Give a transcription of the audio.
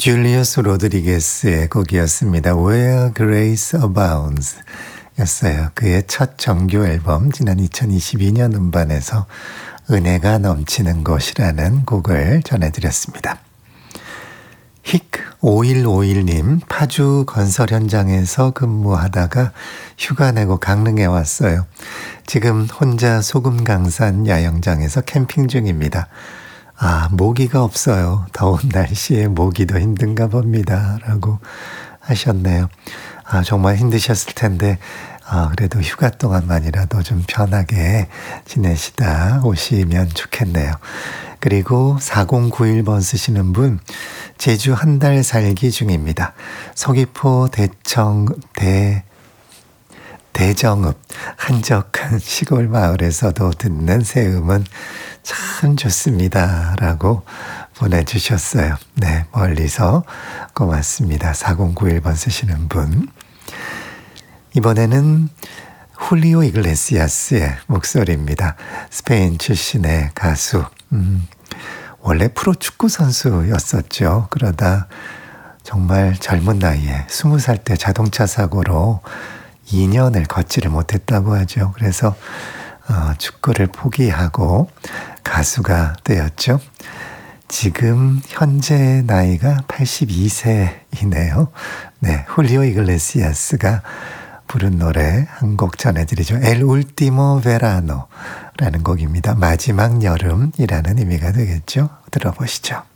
줄리어스 로드리게스의 곡이었습니다. Where Grace Abounds 였어요. 그의 첫 정규 앨범 지난 2022년 음반에서 은혜가 넘치는 곳이라는 곡을 전해드렸습니다. 힉5151님, 파주 건설 현장에서 근무하다가 휴가 내고 강릉에 왔어요. 지금 혼자 소금강산 야영장에서 캠핑 중입니다. 모기가 없어요. 더운 날씨에 모기도 힘든가 봅니다. 라고 하셨네요. 정말 힘드셨을 텐데, 그래도 휴가 동안만이라도 좀 편하게 지내시다 오시면 좋겠네요. 그리고 4091번 쓰시는 분, 제주 한 달 살기 중입니다. 서귀포 대정읍 한적한 시골 마을에서도 듣는 새 음은 참 좋습니다. 라고 보내주셨어요. 네, 멀리서 고맙습니다. 4091번 쓰시는 분. 이번에는 훌리오 이글레시아스의 목소리입니다. 스페인 출신의 가수. 원래 프로축구 선수였었죠. 그러다 정말 젊은 나이에 20살 때 자동차 사고로 2년을 걷지를 못했다고 하죠. 그래서 축구를 포기하고 가수가 되었죠. 지금 현재 나이가 82세이네요. 네, 훌리오 이글레시아스가 부른 노래 한 곡 전해드리죠. El último verano라는 곡입니다. 마지막 여름이라는 의미가 되겠죠. 들어보시죠.